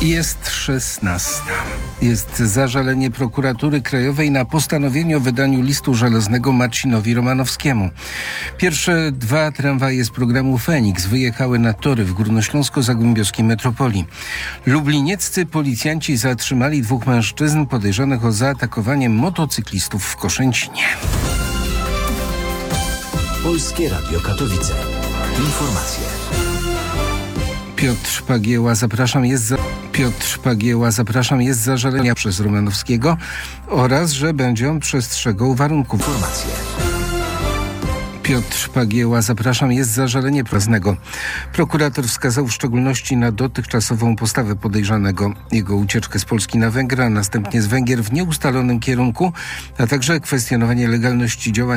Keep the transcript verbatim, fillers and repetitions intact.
Jest szesnasta. Jest zażalenie prokuratury krajowej na postanowienie o wydaniu listu żelaznego Marcinowi Romanowskiemu. Pierwsze dwa tramwaje z programu Feniks wyjechały na tory w górnośląsko-zagłębiowskiej metropolii. Lublinieccy policjanci zatrzymali dwóch mężczyzn podejrzanych o zaatakowanie motocyklistów w Koszęcinie. Polskie Radio Katowice. Informacje. Piotr Pagieła, zapraszam, jest za... Piotr Pagieła, zapraszam, jest zażalenia przez Romanowskiego oraz, że będzie on przestrzegał warunków. Informacje. Piotr Pagieła, zapraszam, jest zażalenie prawnego. Prokurator wskazał w szczególności na dotychczasową postawę podejrzanego, jego ucieczkę z Polski na Węgry, a następnie z Węgier w nieustalonym kierunku, a także kwestionowanie legalności działań